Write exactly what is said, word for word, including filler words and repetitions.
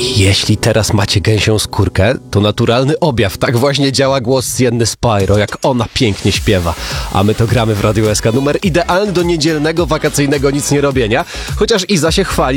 I jeśli teraz macie gęsią skórkę, to naturalny objaw. Tak właśnie działa głos Sienny Spyro, jak ona pięknie śpiewa. A my to gramy w Radiu S K. Numer idealny do niedzielnego, wakacyjnego nic nie robienia. Chociaż Iza się chwali,